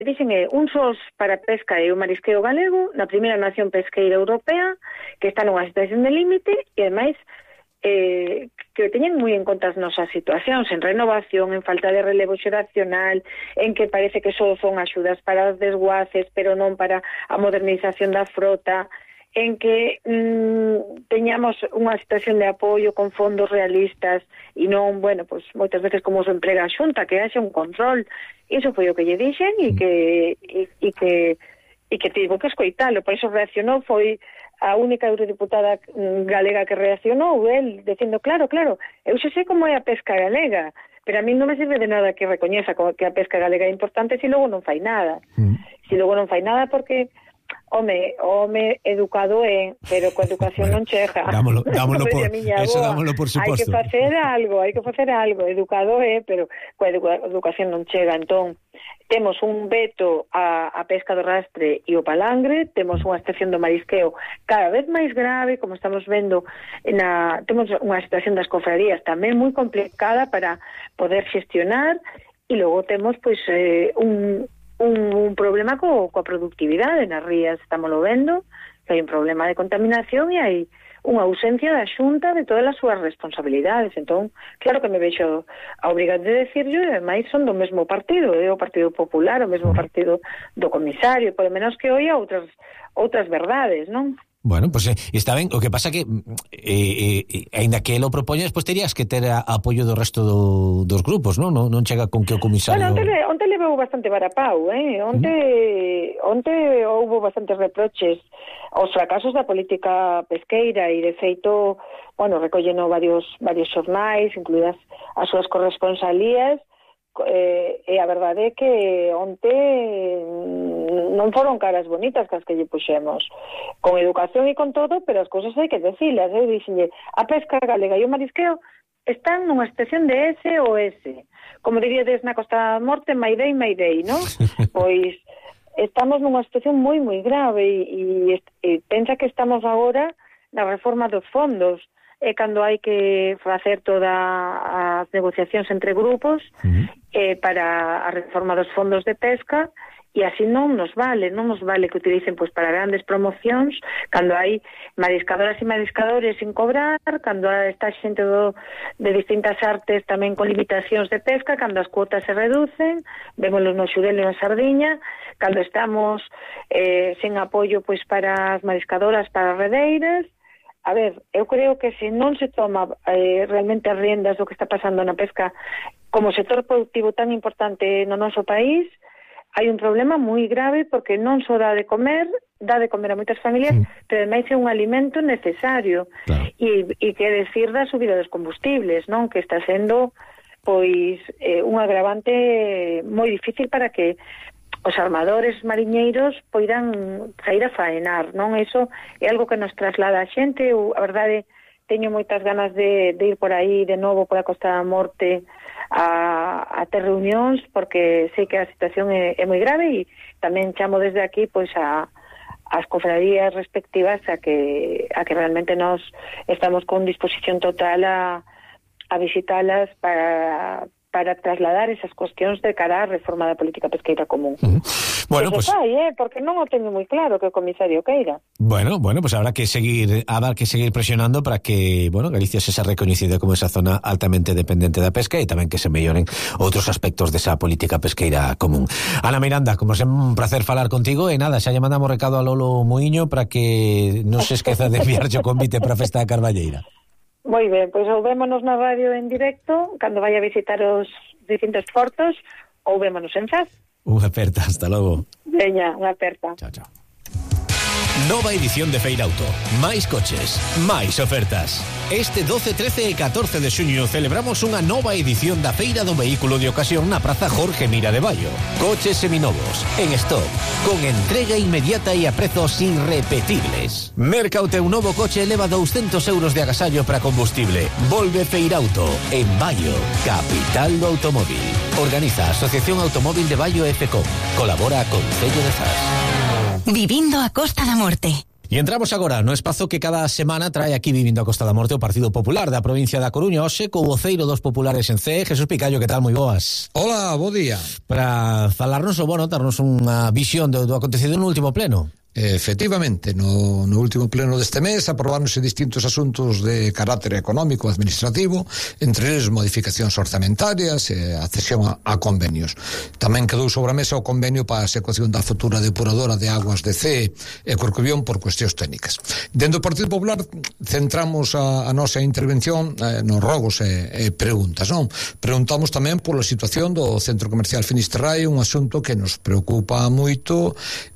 dixen un sos para a pesca e o marisqueo galego na primeira nación pesqueira europea que está nunha situación de límite e ademais que teñen moi en conta as nosas situacións en renovación, en falta de relevo xeracional, en que parece que só son axudas para os desguaces pero non para a modernización da frota, en que teñamos unha situación de apoio con fondos realistas e non, bueno, pues moitas veces como se emprega a Xunta, que haxe un control. Iso foi o que lle dixen e que tivo que escoitalo, por iso reaccionou, foi a única eurodiputada galega que reaccionou, el dicindo, claro, eu xa sei como é a pesca galega, pero a mí non me sirve de nada que recoñeza que a pesca galega é importante se logo non fai nada. Se logo non fai nada porque home educado é, pero coa educación non chega. Dámolo por suposto. Hai que facer algo, educado é, pero coa educación non chega. Entón, temos un veto a pesca do rastre e o palangre, temos unha situación do marisqueo cada vez máis grave, como estamos vendo, temos unha situación das cofradías tamén moi complicada para poder xestionar, e logo temos pois un problema coa productividade nas rías, estámoslo vendo, que hai un problema de contaminación e hai unha ausencia da Xunta de todas as súas responsabilidades. Entón, claro que me vexo obrigada de decirlo, e ademais son do mesmo partido, o Partido Popular, o mesmo partido do comisario, polo menos que oia outras verdades, non? Bueno, pues está ben, o que pasa que aínda que lo propoña, despois terías que ter apoio do resto dos grupos, non? Non chega con que o comisario... Bueno, onte levou bastante varapau, Onte houbo bastantes reproches aos fracasos da política pesqueira e, de feito, bueno, recolleno varios xornais, incluídas as súas corresponsalías, e a verdade é que onte non foron caras bonitas que as que lle puxemos, con educación e con todo, pero as cousas hai que decilas. Eu dixenlle, a pesca galega e o marisqueo están nunha situación de SOS, como diríades na Costa da Morte, Mayday, non? Pois estamos nunha situación moi grave e pensa que estamos agora na reforma dos fondos, e cando hai que facer todas as negociacións entre grupos para a reforma dos fondos de pesca, e así non nos vale que utilicen pois para grandes promocións, cando hai mariscadoras e mariscadores sin cobrar, cando está xente de distintas artes tamén con limitacións de pesca, cando as cuotas se reducen, vémoslo no xurel e na sardiña, cando estamos sen apoio pois para as mariscadoras, para as redeiras. A ver, eu creo que se non se toma realmente as riendas do que está pasando na pesca como sector productivo tan importante no noso país, hai un problema moi grave, porque non só dá de comer a moitas familias, pero ademais é un alimento necesario. Claro. E que decir da subida dos combustibles, non? Que está sendo pois un agravante moi difícil para que os armadores mariñeiros poidan sair a faenar, non? Eso é algo que nos traslada a xente. A verdade, teño moitas ganas de ir por aí de novo por a Costa da Morte a ter reunións, porque sei que a situación é moi grave, e tamén chamo desde aquí pois as cofradías respectivas a que realmente nos estamos con disposición total a visitalas para trasladar esas cuestións de cara á reforma da política pesqueira común. Bueno, pues porque non o teño moi claro que o comisario queira. Bueno, pues habrá que seguir presionando para que, Galicia se recoñecida como esa zona altamente dependente da pesca, e tamén que se melloren outros aspectos desa política pesqueira común. Ana Miranda, como sempre, un placer falar contigo, e nada, xa lle mandamos recado a Lolo Muiño para que non se esqueza de enviarlle o convite para a festa da Carballeira. Moi ben, pois ou vémonos na radio en directo cando vai a visitar os distintos portos, ou vémonos en Zas. Unha aperta, hasta logo. Veña, unha aperta. Chao. Nova edición de Feirauto. Máis coches, máis ofertas. Este 12, 13 e 14 de xuño celebramos unha nova edición da Feira do Vehículo de Ocasión na Praza Jorge Mira de Baio. Coches seminovos, en stock, con entrega inmediata e a prezos irrepetibles. Merca o teu novo coche e leva 200 euros de agasallo para combustible. Volve Feirauto, en Baio, capital do automóvil. Organiza a Asociación Automóvil de Baio e FECOM. Colabora con Concello de Zas. Vivindo a Costa da Morte. E entramos agora no espazo que cada semana trae aquí Vivindo a Costa da Morte o Partido Popular da provincia da Coruña, hoxe co voceiro dos populares en CEE, Jesús Picallo. Que tal? Moi boas. Hola, bo día. Para falarnos darnos unha visión do acontecido no último pleno. Efectivamente, no último pleno deste mes aprobaronse distintos asuntos de carácter económico e administrativo, entre eles modificacións orzamentarias e a cesión a convenios. Tamén quedou sobre a mesa o convenio para a execución da futura depuradora de aguas de CEE e Corcubión por cuestións técnicas. Dentro do Partido Popular centramos a nosa intervención nos rogos e preguntas, non? Preguntamos tamén pola situación do Centro Comercial Finisterrae, un asunto que nos preocupa moito,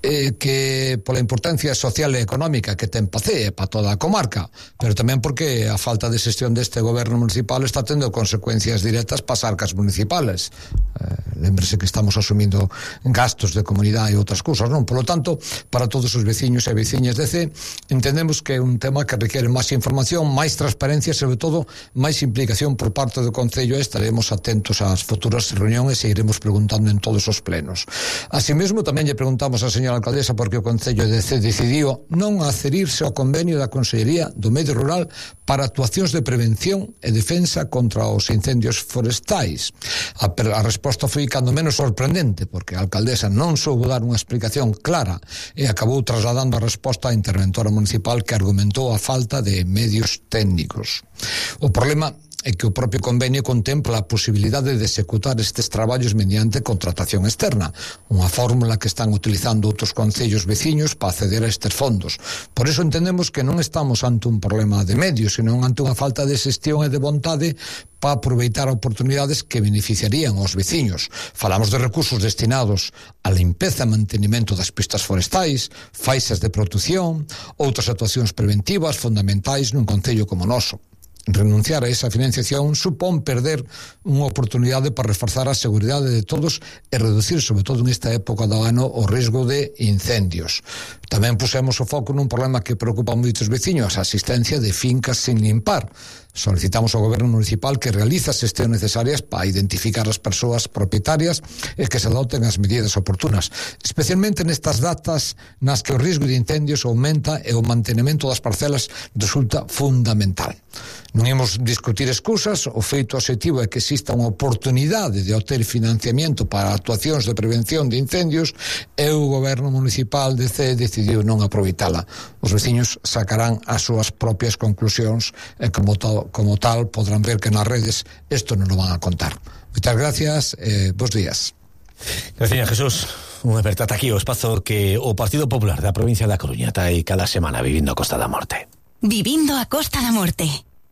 que pola importancia social e económica que ten pa CEE, pa toda a comarca, pero tamén porque a falta de xestión deste goberno municipal está tendo consecuencias directas pas arcas municipales. Lémbrese que estamos asumindo gastos de comunidade e outras cousas, non? Por lo tanto, para todos os veciños e veciñas de CEE, entendemos que é un tema que requiere máis información, máis transparencia e, sobre todo, máis implicación por parte do Concello. Estaremos atentos ás futuras reunións e iremos preguntando en todos os plenos. Así mesmo, tamén lle preguntamos á señora alcaldesa porque o Concello de CEE decidiu non adherirse ao convenio da Consellería do Medio Rural para actuacións de prevención e defensa contra os incendios forestais. A resposta foi cando menos sorprendente, porque a alcaldesa non soubo dar unha explicación clara e acabou trasladando a resposta á interventora municipal, que argumentou a falta de medios técnicos. O problema é que o propio convenio contempla a posibilidade de executar estes traballos mediante contratación externa, unha fórmula que están utilizando outros concellos veciños para acceder a estes fondos. Por iso entendemos que non estamos ante un problema de medios, senón ante unha falta de xestión e de vontade para aproveitar oportunidades que beneficiarían aos veciños. Falamos de recursos destinados a limpeza e mantenimento das pistas forestais, faixas de protección, outras actuacións preventivas fundamentais nun concello como o noso. Renunciar a esa financiación supón perder unha oportunidade para reforzar a seguridade de todos e reducir, sobre todo nesta época do ano, o risco de incendios. Tamén pusemos o foco nun problema que preocupa a moitos veciños, a asistencia de fincas sin limpar. Solicitamos ao goberno municipal que realice as xestións necesarias para identificar as persoas propietarias e que se adoten as medidas oportunas, especialmente nestas datas nas que o risco de incendios aumenta e o mantenimento das parcelas resulta fundamental. Non imos discutir excusas, o feito obxectivo é que exista unha oportunidade de obter financiamento para actuacións de prevención de incendios e o goberno municipal de CEE decidiu non aproveitala. Os veciños sacarán as súas propias conclusións e como tal podrán ver que nas redes isto non o van a contar. Moitas gracias e bons días. Gracias, Jesús. Unha apertada aquí o espazo que o Partido Popular da provincia da Coruña trae cada semana Vivindo a Costa da Morte. Vivindo a Costa da Morte.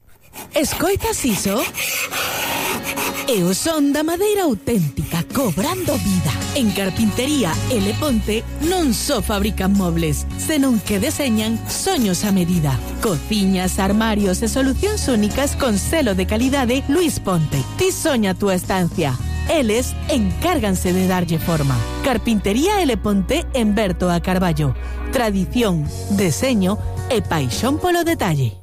Escoitas iso? É o son da madeira auténtica cobrando vida. En Carpintería L. Ponte non só fabrican mobles, senón que deseñan soños a medida. Cociñas, armarios e solucións únicas con selo de calidade Luis Ponte. Ti soña a túa estancia. Eles encárganse de darlle forma. Carpintería L. Ponte en Berto a Carballo. Tradición, deseño e paixón polo detalle.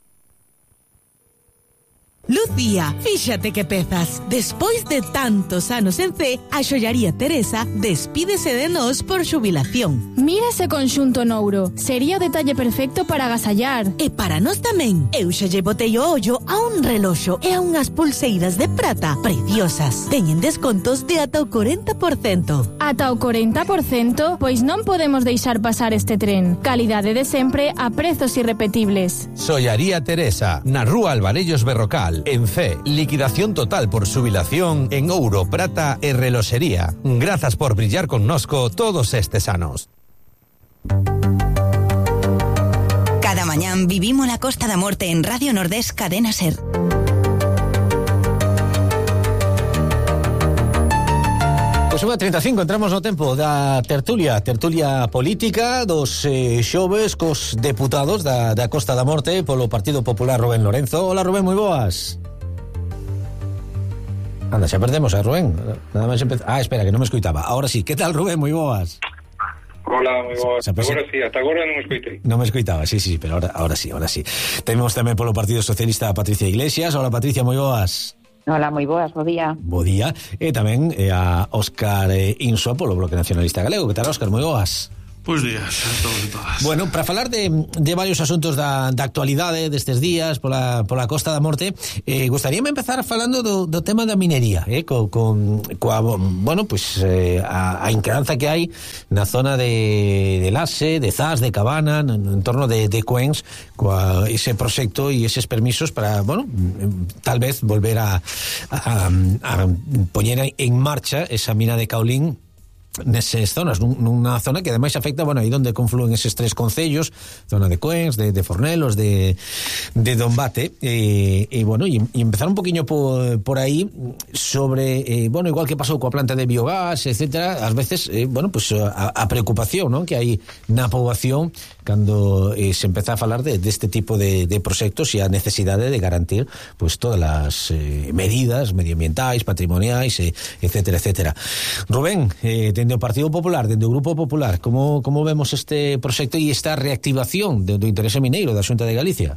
Lucía, fíxate que pezas. Despois de tantos anos en CEE, a xollaría Teresa despídese de nós por xubilación. Mira ese conxunto nouro. Sería o detalle perfecto para agasallar. E para nós tamén. Eu xa lle botei o ollo a un reloxo e a unhas pulseiras de prata preciosas. Teñen descontos de ata o 40%. Ata o 40%? Pois non podemos deixar pasar este tren. Calidade de sempre a prezos irrepetibles. Xollaría Teresa, na rúa Alvarellos Berrocal. En CEE, liquidación total por xubilación en ouro, prata e reloxería. Grazas por brillar connosco todos estes anos. Cada mañán vivimos la Costa da Morte en Radio Nordés Cadena Ser. Pois 1:35, entramos no tempo da tertulia política dos xoves cos deputados da Costa da Morte polo Partido Popular Rubén Lorenzo. Hola Rubén, moi boas. Anda, xa perdemos a Rubén. Nada máis espera, que non me escoitaba. Ahora sí, que tal Rubén, moi boas. Hola, moi boas. Agora sí, hasta agora non me escoitei. Non me escoitaba, sí, pero ahora sí. Temos tamén polo Partido Socialista a Patricia Iglesias. Hola Patricia, moi boas. Hola, moi boas, bo día. Bo día. E tamén a Óscar Insua polo Bloque Nacionalista Galego. Que tal, Óscar? Moi boas. Pois días a todos e todas. Bueno, para falar de varios asuntos da actualidade destes días pola Costa da Morte, gostaríame empezar falando do tema da minería, coa bueno, pues a inquedanza que hai na zona de Laxe, de Zas, de Cabana, en torno de Coens, coa ese proxecto e eses permisos para, bueno, tal vez volver a poñer en marcha esa mina de Caolín nesas zonas, nunha zona que ademais afecta, bueno, aí onde confluen eses tres concellos, zona de Coens, de Fornelos, de Dombate, e bueno, e empezar un poquinho por aí sobre, bueno, igual que pasou coa planta de biogás, etcétera, ás veces, bueno, pues a preocupación, ¿no?, que hai na poboación cando se empeza a falar deste tipo de proxectos e a necesidade de garantir, pues, todas as medidas medioambientais, patrimoniais, etcétera, etcétera. Rubén, dende o Partido Popular, dende o Grupo Popular, como vemos este proxecto e esta reactivación do interese mineiro da Xunta de Galicia?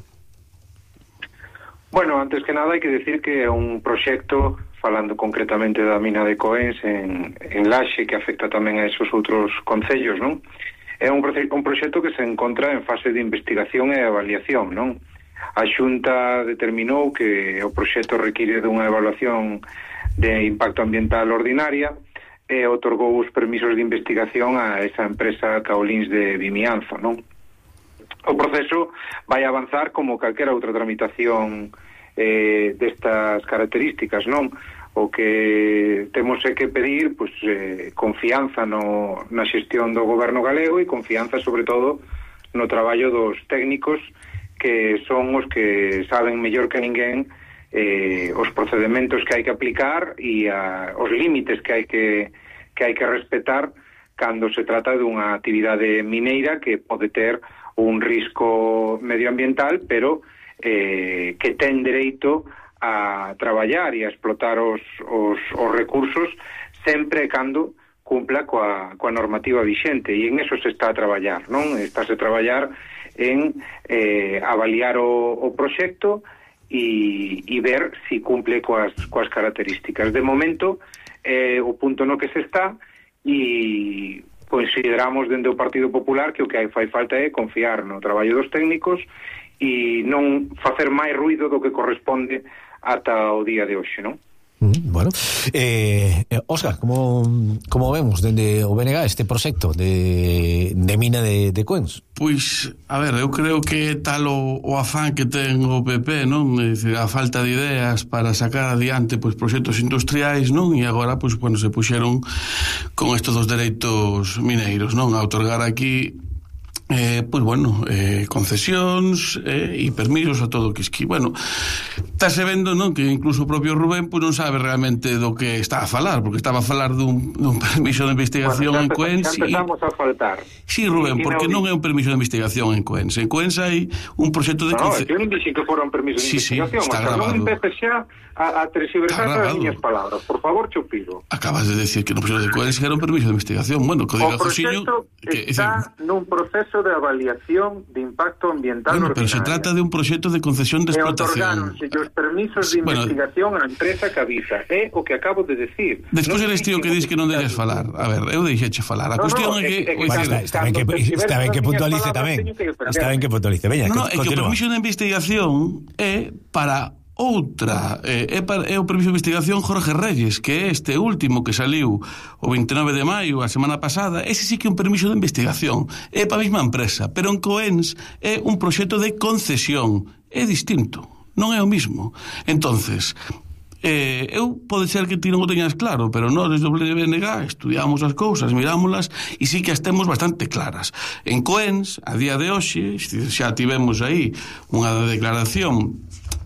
Bueno, antes que nada hai que decir que é un proxecto, falando concretamente da mina de Coens en Laxe, que afecta tamén a esos outros concellos, non? É un proxecto que se encontra en fase de investigación e avaliación, non? A Xunta determinou que o proxecto require dunha evaluación de impacto ambiental ordinaria e otorgou os permisos de investigación a esa empresa Caolíns de Vimianzo, non? O proceso vai avanzar como calquera outra tramitación destas características, non? O que temos é que pedir, pois, confianza na xestión do goberno galego e confianza, sobre todo, no traballo dos técnicos que son os que saben mellor que ninguén os procedementos que hai que aplicar e os límites que hai que respetar cando se trata dunha actividade mineira que pode ter un risco medioambiental, pero que ten dereito a traballar e a explotar os recursos sempre cando cumpla coa normativa vixente, e en eso se está a traballar, non? Estáse a traballar en avaliar o proxecto e ver si cumple coas características. De momento, o punto no que se está, e consideramos dende o Partido Popular que o que fai falta é confiar no traballo dos técnicos e non facer máis ruido do que corresponde ata o día de hoxe, non? Bueno, Óscar, como vemos dende o BNG este proxecto de mina de Coens? Pois, a ver, eu creo que tal o afán que ten o PP, non? É dicir, a falta de ideas para sacar adiante, pois, proxectos industriais, non? E agora, pois, bueno, se puxeron con estes dos dereitos mineiros, non? A outorgar aquí pois bueno, concesións e permisos a todo o que esqui. Bueno, estáse vendo, non, que incluso o propio Rubén pois non sabe realmente do que está a falar, porque estaba a falar dun permiso de investigación en Coens. Já empezamos a faltar. Sí, Rubén, porque non é un permiso de investigación en Coens. En Coens hai un proxecto de eu non dixen que fora un permiso de investigación. Está grabado. Non empeces xa a tergiversar as miñas palabras. Por favor, cho pido. Acabas de decir que no proxecto de Coens era un permiso de investigación. Bueno, que diga Josiño, que está nun proceso de avaliación de impacto ambiental ordinario. Pero se trata de un proxecto de concesión de explotación. E os permisos de investigación á empresa Cabisa. É o que acabo de decir. Despois eres tío que dis que non debes falar. A ver, eu deixeche falar. A cuestión é que... Está ben que puntualice tamén. Está ben que puntualice. Veña, é que o permiso de investigación é para outra, é o permiso de investigación Jorge Reyes, que é este último que saliu o 29 de maio a semana pasada. Ese sí que é un permiso de investigación, é para a mesma empresa, pero en Coens é un proxecto de concesión, é distinto, non é o mismo. Entonces, eu pode ser que ti non o teñas claro, pero nós desde o BNG estudiamos as cousas, mirámolas e sí que as temos bastante claras. En Coens, a día de hoxe, xa tivemos aí unha declaración,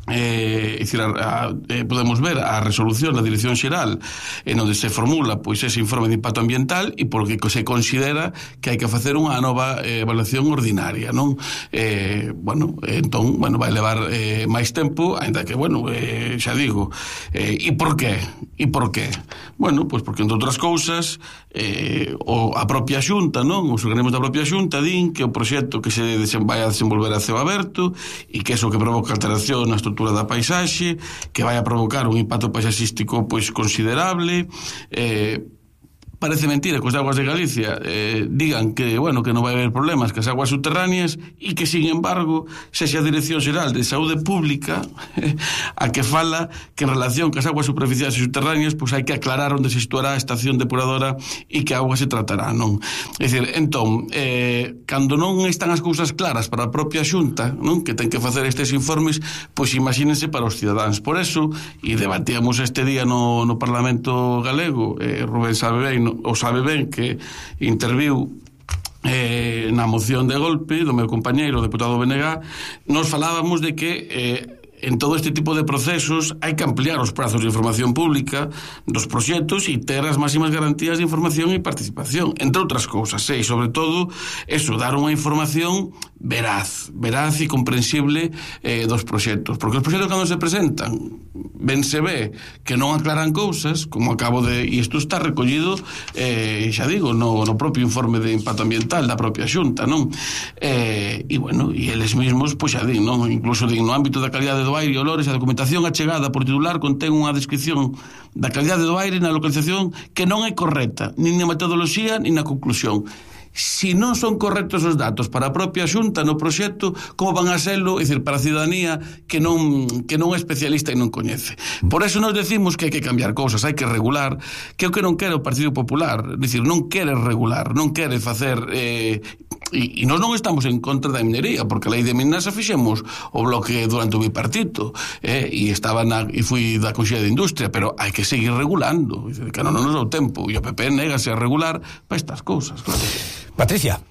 podemos ver a resolución da Dirección Xeral en onde se formula pois ese informe de impacto ambiental e porque se considera que hai que facer unha nova evaluación ordinaria, non? Entón, vai levar máis tempo, aínda que, xa digo, e por qué? Bueno, pois porque, entre outras cousas, a propia Xunta, non? Os organismos da propia Xunta din que o proxecto que se vai a desenvolver a ceo aberto e que eso que provoca alteración na estrutura da paisaxe, que vai a provocar un impacto paisaxístico pois considerable, parece mentira que os de Aguas de Galicia digan que, bueno, que non vai haber problemas que as aguas subterráneas e que, sin embargo, sexa a Dirección Xeral de Saúde Pública a que fala que en relación que as aguas superficiais e subterráneas pois hai que aclarar onde se situará a estación depuradora e que a auga se tratará, non? É dicir, entón, cando non están as cousas claras para a propia Xunta, non, que ten que facer estes informes, pois imagínense para os cidadáns. Por eso, e debatíamos este día no Parlamento galego, Rubén sabe ben que interviu na moción de golpe do meu compañeiro, o deputado Benegá, nos falábamos de que en todo este tipo de procesos hai que ampliar os prazos de información pública dos proxectos e ter as máximas garantías de información e participación, entre outras cousas, e sobre todo eso, dar unha información veraz e comprensible dos proxectos, porque os proxectos cando se presentan ben se ve que non aclaran cousas, como acabo de, e isto está recollido xa digo, no propio informe de impacto ambiental da propia Xunta, non? E bueno, e eles mesmos, pois xa din, non? Incluso din, no ámbito da calidade do aire e olores, a documentación achegada por titular contén unha descripción da calidade do aire na localización que non é correcta, nin na metodoloxía nin na conclusión. Si non son correctos os datos para a propia Xunta no proxecto, como van a serlo, é dicir, para a ciudadanía que non é especialista e non coñece. Por eso nos decimos que hai que cambiar cousas, hai que regular, que é o que non quere o Partido Popular, é dicir, non quere regular, non quere facer e nós non estamos en contra da minería, porque a lei de minas a fixemos o bloque durante o bipartito, e fui da Consellería de Industria, pero hai que seguir regulando, que non nos dá o tempo, e o PP négase a regular para estas cousas, claro. Patricia.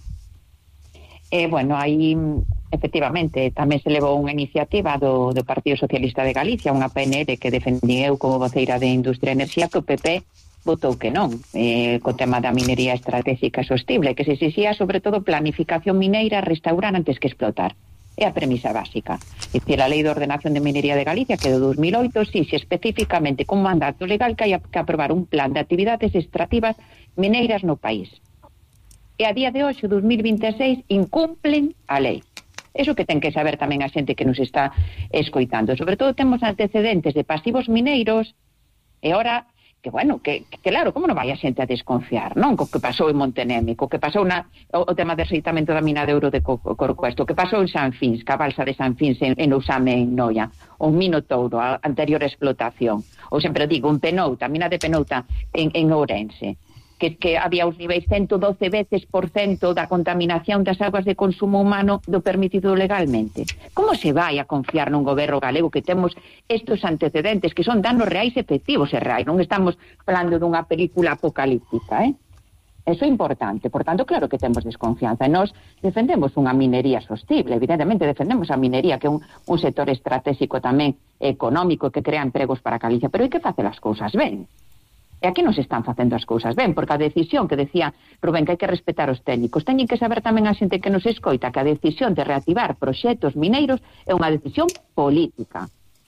Bueno, aí efectivamente tamén se levou unha iniciativa do Partido Socialista de Galicia, unha PNL que defendí eu como voceira de Industria e Enerxía, que o PP votou que non, co tema da minería estratégica sostible, que se exixía sobre todo planificación mineira, restaurar antes que explotar. É a premisa básica. É dicir, a Lei de Ordenación de Minería de Galicia, que de 2008 exixe especificamente con mandato legal que hai que aprobar un plan de actividades extractivas mineiras no país. E a día de hoxe, 2026, incumplen a lei. Eso que ten que saber tamén a xente que nos está escoitando. Sobre todo temos antecedentes de pasivos mineiros e ora, que bueno, que claro, como non vai a xente a desconfiar, non? Co que pasou en Montenémico, que pasou o tema de rexeitamento da mina de ouro de Corcoesto, que pasou en San Fins, que a balsa de San Fins en Ousame, en Noia, o Mino Touro, a anterior explotación. Ou sempre digo, en Penouta, a mina de Penouta en Ourense. Que había os niveis 112 veces por cento da contaminación das aguas de consumo humano do permitido legalmente. Como se vai a confiar nun goberno galego que temos estes antecedentes que son danos reais efectivos e reais? Non estamos falando dunha película apocalíptica, Eso é importante. Por tanto, claro que temos desconfianza. E nós defendemos unha minería sostible. Evidentemente defendemos a minería, que é un sector estratégico tamén económico que crea empregos para Galicia. Pero hai que facer as cousas ben. E aquí non se están facendo as cousas ben, porque a decisión que decía Rubén que hai que respetar os técnicos, teñen que saber tamén a xente que nos escoita que a decisión de reactivar proxectos mineiros é unha decisión política,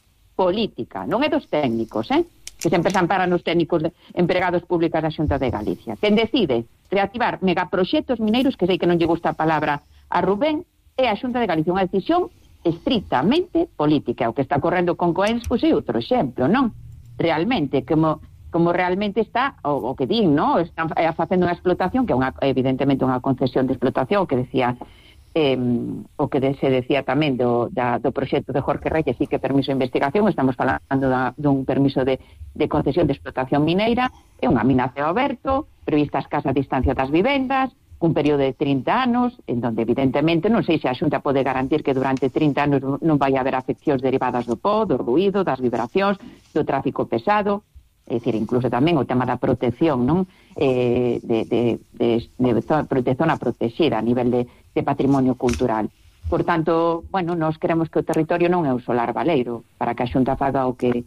non é dos técnicos, que sempre se amparan os técnicos empregados públicos da Xunta de Galicia. Quen decide reactivar megaproxectos mineiros, que sei que non lle gusta a palabra a Rubén, é a Xunta de Galicia, unha decisión estrictamente política. O que está correndo con Coens, pois é outro exemplo, non? Realmente, como realmente está, o que din, ¿no? Están facendo unha explotación, que é evidentemente unha concesión de explotación, que decía, o que se decía tamén do proxecto de Jorge Reyes, sí que permiso de investigación, estamos falando dun permiso de concesión de explotación mineira, é unha mina a ceo aberto, prevista a escasa distancia das vivendas, un período de 30 anos, en donde evidentemente non sei se a Xunta pode garantir que durante 30 anos non vai haber afeccións derivadas do po, do ruído, das vibracións, do tráfico pesado. É dicir, incluso tamén o tema da protección, non? De zona protexida a nivel de patrimonio cultural. Por tanto, bueno, nós queremos que o territorio non é un solar baleiro para que a Xunta faga o que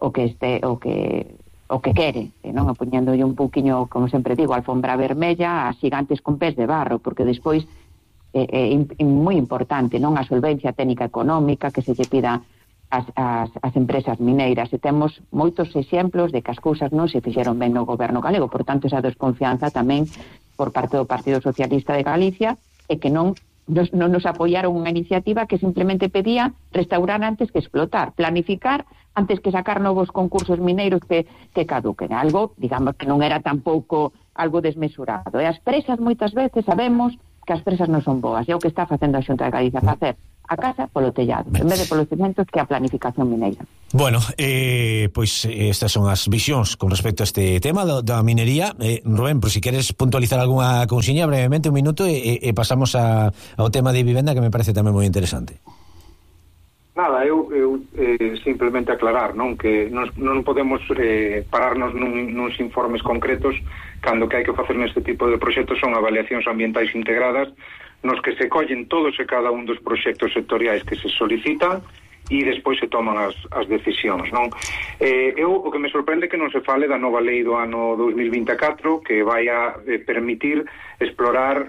quere, non? Poñéndolle un pouquiño, como sempre digo, alfombra vermella a xigantes con pés de barro, porque despois é moi importante, non? A solvencia técnica económica que se lle pida as empresas mineiras, e temos moitos exemplos de que as cousas non se fixeron ben no goberno galego. Por tanto, esa desconfianza tamén por parte do Partido Socialista de Galicia, e que non nos apoiaron unha iniciativa que simplemente pedía restaurar antes que explotar, planificar antes que sacar novos concursos mineiros que caduquen. Algo, digamos, que non era tampouco algo desmesurado. E as presas moitas veces sabemos que as presas non son boas. É o que está facendo a Xunta de Galicia, facer a casa polo tellado, en vez de polos cementos, que a planificación mineira. Bueno, pois estas son as visións con respecto a este tema da minería. Rubén, por si queres puntualizar algunha cousiña brevemente, un minuto, e pasamos ao tema de vivenda, que me parece tamén moi interesante. Nada, eu simplemente aclarar, non, que non podemos pararnos nuns informes concretos, cando que hai que facer neste tipo de proxectos son avaliacións ambientais integradas, nos que se collen todos e cada un dos proxectos sectoriais que se solicitan e despois se toman as decisións, non? O que me sorprende que non se fale da nova lei do ano 2024 que vai a permitir explotar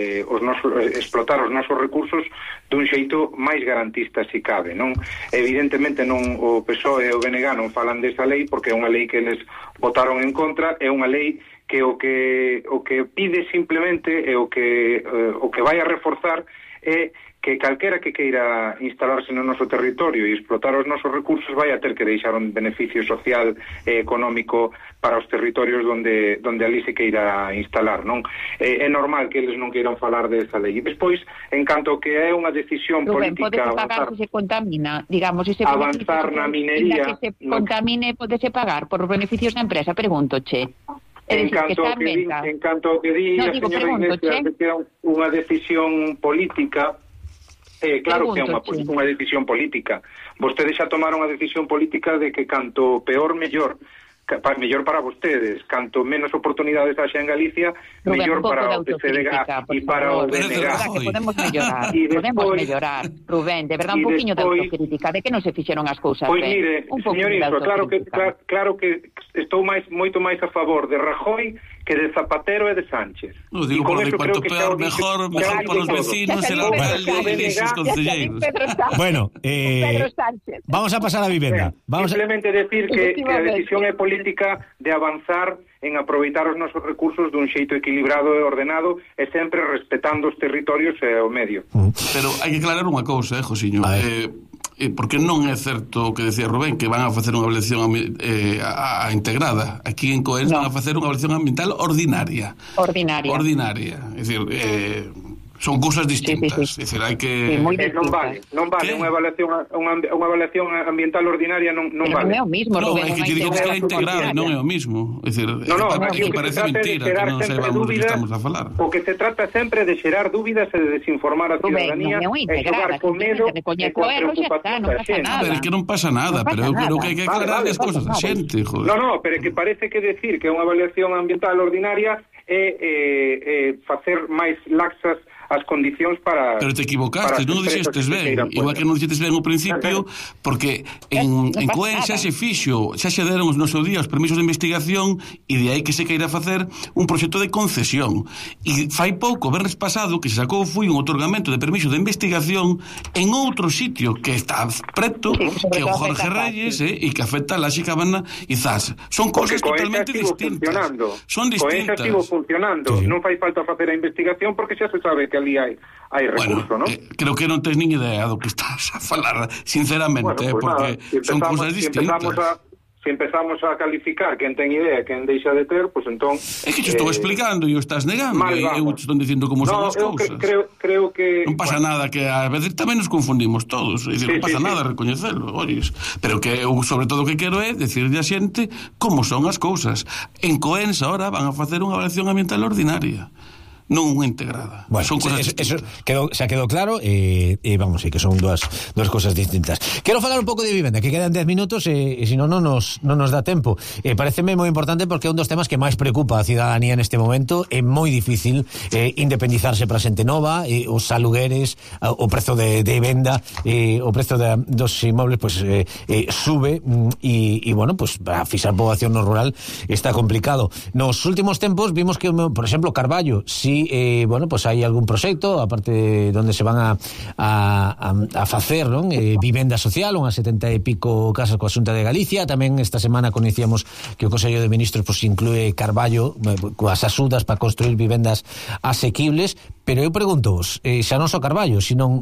os nosos recursos dun xeito máis garantista se cabe, non? Evidentemente non o PSOE e o BNG non falan desa lei porque é unha lei que eles votaron en contra, é unha lei que o que pide simplemente é o que vai a reforzar é que calquera que queira instalarse no noso territorio e explotar os nosos recursos vai a ter que deixar un beneficio social e económico para os territorios donde ali se queira instalar, non? É normal que eles non queiran falar desa lei. E despois, en canto que é unha decisión política avanzar, se contamina, digamos, ese avanzar na minería, que se contamine, podese pagar por os beneficios da empresa, pregúntoche. En canto que di a señora Iglesias que é unha decisión política, claro que é unha decisión política. Vostedes xa tomaron a decisión política de que canto peor, mellor para vostedes, canto menos oportunidades haxa en Galicia, mellor para o PCDG e para o BNG. Podemos mellorar, Rubén, de verdad, un poquinho de autocrítica, de que non se fixeron as cousas ben. Pois mire, señorito, claro que estou moito máis a favor de Rajoy que de Zapatero e de Sánchez. Non digo porque cuanto peor, mejor para os vecinos, el alcalde e os concelleiros. Bueno, vamos a pasar a vivenda. Simplemente decir que a decisión é política de avanzar en aproveitar os nosos recursos dun xeito equilibrado e ordenado e sempre respetando os territorios e o medio. Pero hai que aclarar unha cousa, Josiño. Porque non é certo o que decía Rubén, que van a facer unha avaliación integrada. Aquí en Coens van a facer unha avaliación ambiental ordinaria. É dicir, son cousas distintas. Sí. Decir, hai que non vale unha evaluación ambiental ordinaria non vale. Non é o mismo, Rubén. É que digo que é integrada, non é o mismo. É dicir, aquí parece mentira que non saibamos do que estamos a falar. O que se trata sempre de xerar dúbidas e de desinformar a ciudadanía e xogar con medo e coa preocupación da xente. Pero é que non pasa nada, pero eu creo que hai que aclarar as cousas da xente, joder. Non, pero é que parece que decir que é unha evaluación ambiental ordinaria é facer máis laxas as condicións para... Pero te equivocaste, non o dixestes ben. Igual que non dixestes ben ao principio, porque en Coen xa se fixo, xa se deron no seu día os permisos de investigación e de aí que se queira facer un proxecto de concesión. E fai pouco, verres pasado, que se sacou foi un otorgamento de permiso de investigación en outro sitio que está preto, que é o Jorge Reyes, e que afecta a Laxe Cabana e Zas. Son cousas totalmente distintas. Son distintas. Coen xa estivo funcionando. Non fai falta facer a investigación porque xa se sabe que ali hai recurso, non? Creo que non tens nin idea do que estás a falar, sinceramente, porque son cousas distintas. Se empezamos a calificar quen ten idea e quen deixa de ter, pois entón... É que te estou explicando e o estás negando, e eu te estou dicindo como son as cousas. Creo que... Non pasa nada, que a veces tamén nos confundimos todos, é dicir, non pasa nada recoñecelo, oyes, pero que eu sobre todo o que quero é decirle a xente como son as cousas. En Coens ahora van a facer unha avaliación ambiental ordinaria, non unha integrada. Bueno, son cosas eso xa quedou claro e vamos, que son dúas cosas distintas. Quero falar un pouco de vivenda, que quedan 10 minutos e se non nos dá tempo. Pareceme moi importante porque é un dos temas que máis preocupa a cidadanía neste momento. É moi difícil independizarse para xente nova, os alugueres, o prezo de venda, o prezo dos inmobles pues, sube e bueno, pues para fixar poboación no rural está complicado. Nos últimos tempos vimos que, por exemplo, Carballo, si bueno, pues hai algún proxecto aparte donde se van a facer, non? Vivenda social, unhas 70 e pico casas coa Xunta de Galicia. Tamén esta semana coñecíamos que o Consello de Ministros pues inclúe Carballo coas axudas para construir vivendas asequibles, pero eu pregunto-vos, xa non só Carballo, sino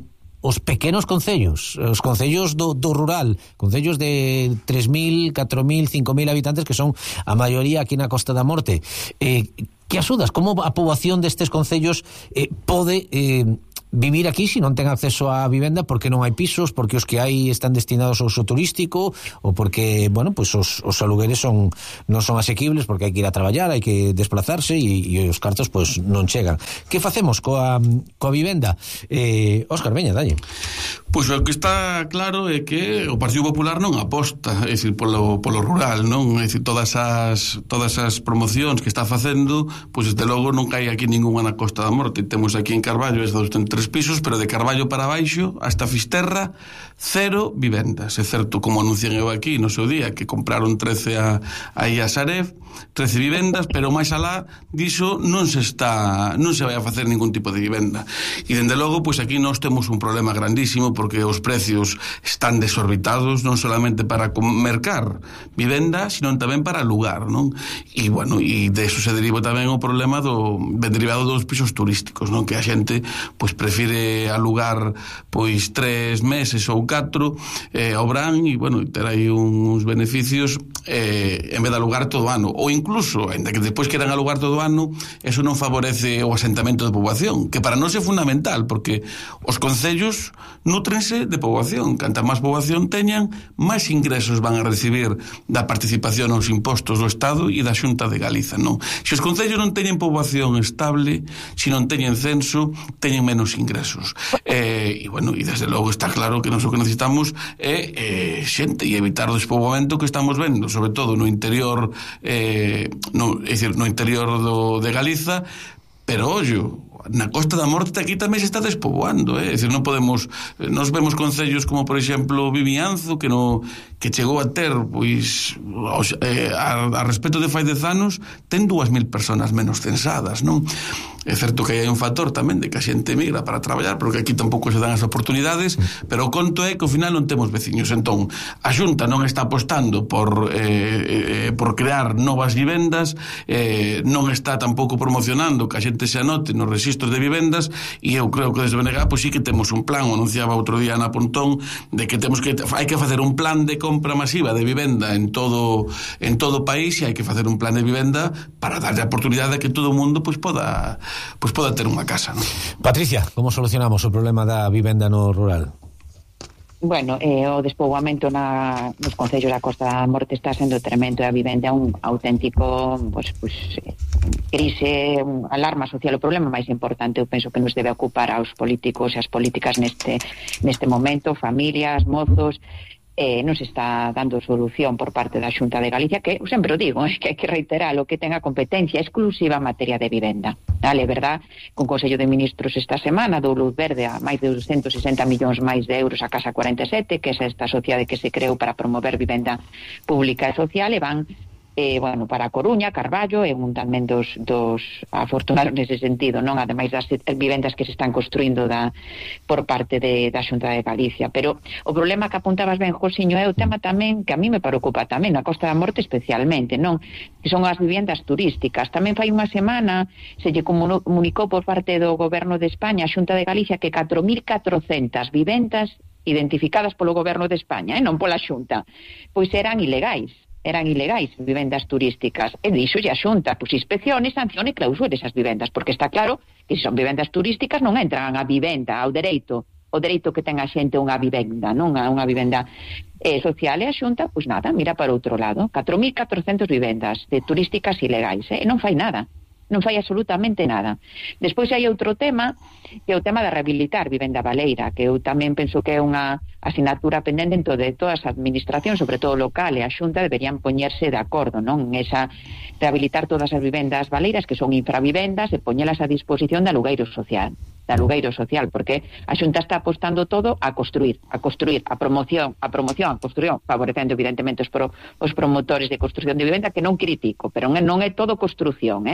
os pequenos concellos, os concellos do rural, concellos de 3.000, 4.000, 5.000 habitantes, que son a maioría aquí na Costa da Morte. Que axudas? Como a poboación destes concellos pode vivir aquí se non ten acceso á vivenda, porque non hai pisos, porque os que hai están destinados ao uso turístico, ou porque, bueno, pues os alugueres non son asequibles, porque hai que ir a traballar, hai que desplazarse e os cartos pues non chegan. Que facemos coa vivenda? Óscar, veña, dalle. Pois o que está claro é que o Partido Popular non aposta, é dicir, polo rural, non? É dicir, todas as promocións que está facendo, pois desde logo non cae aquí ninguna na Costa da Morte. Temos aquí en Carballo estes 3 pisos, pero de Carballo para baixo hasta Fisterra 0 vivendas. É certo, como anuncian eu aquí no seu día, que compraron 13 aí a Sareb, 13 vivendas, pero máis alá diso non se vai a facer ningún tipo de vivenda. E dende logo, pois aquí nós temos un problema grandísimo, porque os precios están desorbitados, non solamente para mercar vivenda, sino tamén para alugar, non? E bueno, e de eso se deriva tamén o problema derivado dos pisos turísticos, non? Que a xente pois prefire alugar pois 3 meses ou 4 ao verán e bueno, ter aí uns beneficios en vez de alugar todo o ano, ou incluso, ainda que despois queran alugar todo o ano, eso non favorece o asentamento de poboación, que para nós é fundamental, porque os concellos nútrense de poboación. Canta máis poboación teñan, máis ingresos van a recibir da participación aos impostos do Estado e da Xunta de Galiza, non? Se os concellos non teñen poboación estable, se non teñen censo, teñen menos ingresos. E bueno, e desde logo está claro que nós o que necesitamos é xente e evitar o despoboamento que estamos vendo, sobre todo no interior, no interior de Galiza, pero ollo, na Costa da Morte aquí tamén se está despoboando, é dicir, non podemos, nos vemos concellos como por exemplo Vimianzo, que chegou a ter pois a respecto de fai 10 anos ten 2.000 personas menos censadas, non? É certo que hai un factor tamén de que a xente migra para traballar, porque aquí tampouco se dan as oportunidades, pero o conto é que ao final non temos veciños. Entón, a Xunta non está apostando por crear novas vivendas, non está tampouco promocionando que a xente se anote nos registros de vivendas, e eu creo que desde BNG pois sí que temos un plan, o anunciaba outro día Ana Pontón, de que hai que facer un plan de compra masiva de vivenda en todo o país, e hai que facer un plan de vivenda para darlle a oportunidade de que todo o mundo pois poda ter unha casa, non? Patricia, como solucionamos o problema da vivenda no rural? Bueno, o despoboamento nos concellos da Costa da Morte está sendo tremendo, e a vivenda é un auténtico crise, alarma social. O problema máis importante, eu penso que nos debe ocupar aos políticos e as políticas neste momento, familias, mozos. Non se está dando solución por parte da Xunta de Galicia, que sempre o digo, que hai que reiterar o que ten a competencia exclusiva en materia de vivenda. Dale, verdad, con Consello de Ministros esta semana dou luz verde a máis de 260 millóns máis de euros a Casa 47, que é esta sociedade que se creou para promover vivenda pública e social, e van para a Coruña, Carballo, e un tamén dos afortunados nese sentido, non? Ademais das vivendas que se están construindo por parte da Xunta de Galicia. Pero o problema que apuntabas ben, Josiño, é o tema tamén que a mí me preocupa tamén, na Costa da Morte especialmente, non? Que son as vivendas turísticas. Tamén fai unha semana se lle comunicou por parte do Goberno de España, a Xunta de Galicia, que 4.400 vivendas identificadas polo Goberno de España, non pola Xunta, pois eran ilegais, vivendas turísticas. E dixolle a Xunta, pois inspeccione, sancione e clausure esas vivendas, porque está claro que se son vivendas turísticas non entran a vivenda, ao dereito que ten a xente unha vivenda, non unha vivenda social, e a Xunta, pois nada, mira para outro lado. 4.400 vivendas de turísticas ilegais, e non fai nada. Non fai absolutamente nada. Despois hai outro tema, que é o tema de rehabilitar vivenda baleira, que eu tamén penso que é unha asignatura pendente de todas as administracións, sobre todo local, e a Xunta deberían poñerse de acordo, non? Esa rehabilitar todas as vivendas baleiras que son infravivendas e poñelas a disposición de alugueiro social, porque a Xunta está apostando todo a construir, a promoción, favorecendo evidentemente os promotores de construción de vivenda, que non critico, pero non é todo construción,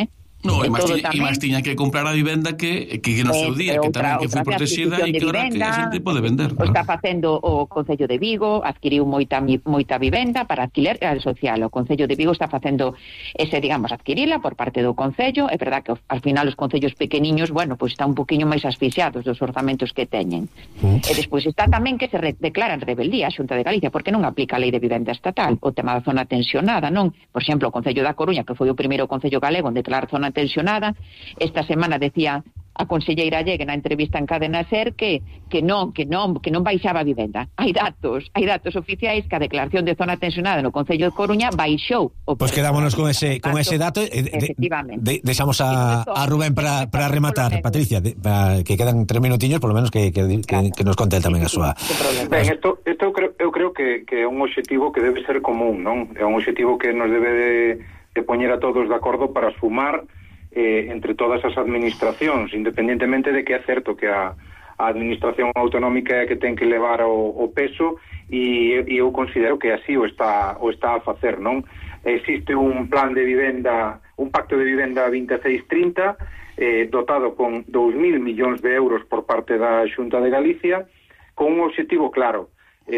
No, e máis tiña que comprar a vivenda que no seu día, que tamén que foi protegida e que ahora que a xente pode vender. O está facendo o Concello de Vigo, adquiriu moita vivenda para alquiler social. O Concello de Vigo está facendo ese, digamos, adquirila por parte do Concello. É verdad que ao final os concellos pequeniños, bueno, pois están un poquinho máis asfixiados dos orzamentos que teñen. E despois está tamén que se declara en rebeldía a Xunta de Galicia porque non aplica a lei de vivenda estatal, o tema da zona tensionada, non? Por exemplo, o Concello da Coruña, que foi o primeiro concello galego en declarar zona tensionada, esta semana decía a conselleira Llegue na entrevista en Cadena SER que non baixaba a vivenda. Hai datos oficiais que a declaración de zona tensionada no Concello de Coruña baixou. Pois quedámonos con ese dato. Efectivamente. Deixamos a Rubén para rematar, Patricia, que quedan 3 minutiños, por lo menos que nos conte tamén a súa. Ben, eu creo que é un obxectivo que debe ser común, non? É un obxectivo que nos debe de poñer a todos de acordo para sumar entre todas as administracións, independentemente de que é certo que a administración autonómica é que ten que levar o peso, e eu considero que así o está a facer, non? Existe un plan de vivenda, un pacto de vivenda 2630, dotado con 2.000 millóns de euros por parte da Xunta de Galicia, con un obxectivo claro: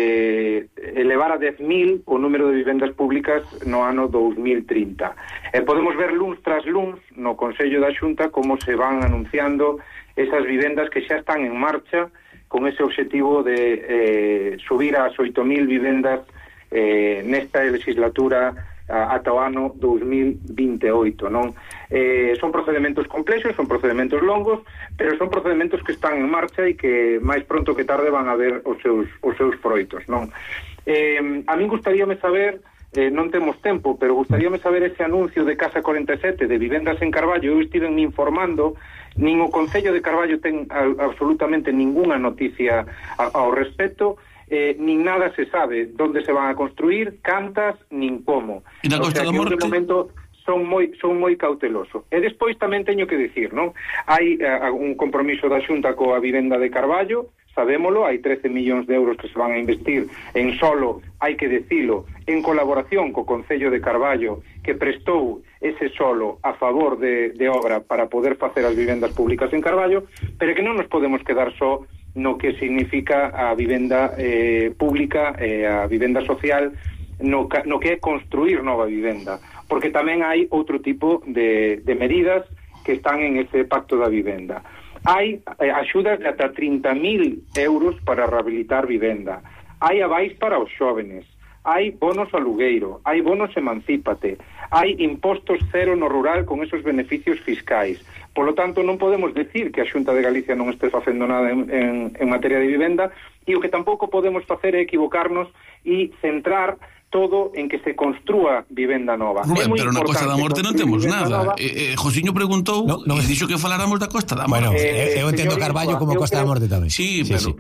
elevar a 10.000 o número de vivendas públicas no ano 2030. Podemos ver luns tras luns no Consello da Xunta como se van anunciando esas vivendas que xa están en marcha, con ese obxectivo de subir ás 8.000 vivendas nesta legislatura ata o ano 2028, non? Son procedementos complexos, son procedementos longos, pero son procedementos que están en marcha e que máis pronto que tarde van a ver os seus froitos, non? A min gustaríame saber, non temos tempo, pero gustaríame saber ese anuncio de Casa 47 de vivendas en Carballo. Eu estive me informando, nin o Concello de Carballo ten absolutamente ninguna noticia ao respecto. Nin nada se sabe onde se van a construir, cantas, nin como. E na Costa da Morte? De momento son moi cauteloso. E despois tamén teño que dicir, non? Hai un compromiso da Xunta coa vivenda de Carballo, sabémolo, hai 13 millóns de euros que se van a investir en solo, hai que decilo, en colaboración co Concello de Carballo, que prestou ese solo a favor de obra para poder facer as vivendas públicas en Carballo, pero que non nos podemos quedar só no que significa a vivenda pública, a vivenda social, no que é construir nova vivenda, porque tamén hai outro tipo de medidas que están en ese pacto da vivenda. Hai axudas de ata 30.000 euros para rehabilitar vivenda, hai avais para os xóvenes, hai bonos alugueiro, hai bonos emancípate, hai impostos cero no rural con esos beneficios fiscais. Por lo tanto, non podemos decir que a Xunta de Galicia non este facendo nada en materia de vivenda, e o que tampouco podemos facer é equivocarnos e centrar todo en que se construa vivenda nova. Rubén, pero na Costa da Morte non temos nada. Josiño preguntou e dixo que faláramos da Costa da Morte. Bueno, eu entendo Carballo como Costa da Morte tamén. Sí,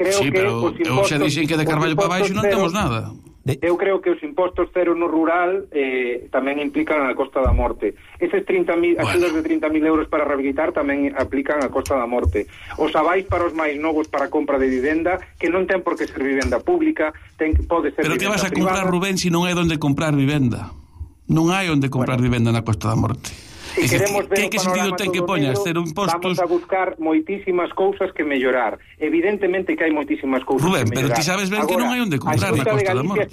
pero eu xa dixen que de Carballo para baixo non temos nada. Eu creo que os impostos cero no rural tamén implican a Costa da Morte. Eses 30.000 axudas de 30.000 euros para rehabilitar tamén aplican a Costa da Morte. Os avais para os máis novos para a compra de vivenda, que non ten por que ser vivenda pública, pode ser pero vivenda privada. Pero que vas a comprar, Rubén, se non hai onde comprar vivenda? Non hai onde comprar vivenda na Costa da Morte. Si queremos ver que sentido ten que poñas cero impostos? Vamos a buscar moitísimas cousas que mellorar. Evidentemente que hai moitísimas cousas Rubén, que mellorar. Rubén, pero ti sabes ben que non hai onde comprar na Costa da Morte.